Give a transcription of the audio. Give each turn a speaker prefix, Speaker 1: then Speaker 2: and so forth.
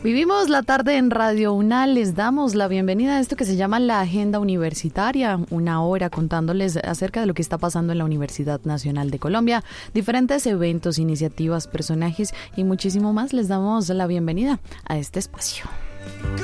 Speaker 1: Vivimos la tarde en Radio UNAL, les damos la bienvenida a esto que se llama la Agenda Universitaria, una hora contándoles acerca de lo que está pasando en la Universidad Nacional de Colombia, diferentes eventos, iniciativas, personajes y muchísimo más. Les damos la bienvenida a este espacio.